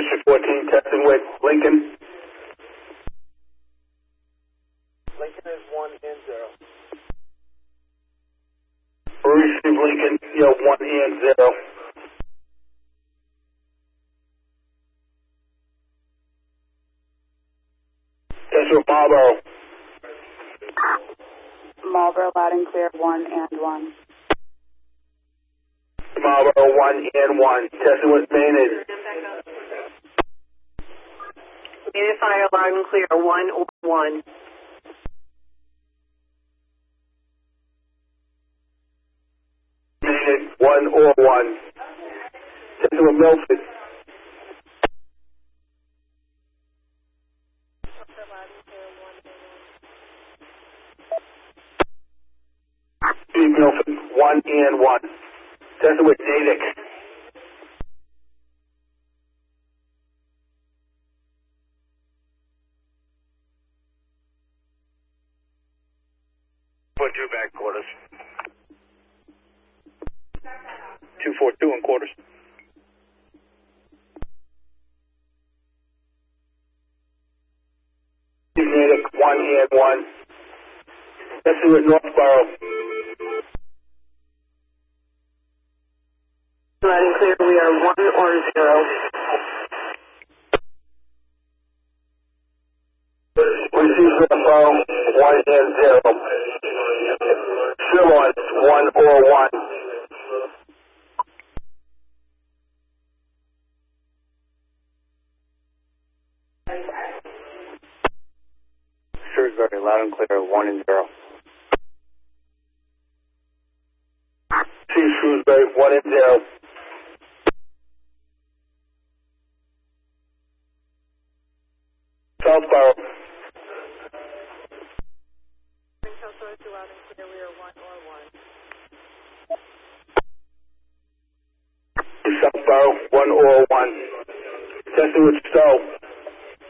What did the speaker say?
District 14, testing with Lincoln. Lincoln is 1 and 0. Receive Lincoln, 1 and 0. Test with Marlboro. Marlboro loud and clear, 1 and 1. Marlboro 1 and 1. Testing with Maynard. Maynard Fire loud and clear, 1 or 1. Maynard 1 or 1. Testing with Milford. Milford 1 and 1. Testing with Natick. Put 2 back quarters. 242 in quarters. Natick 1 and 1. Testing with Northborough. Loud and clear, we are 1 or 0. Receive Northborough 1 and 0. Sherlock 1 or 1. Shrewsbury loud and clear, 1 and 0. See Shrewsbury 1 and 0. Southborough. Southborough 1 or 1. Testing with Stowe.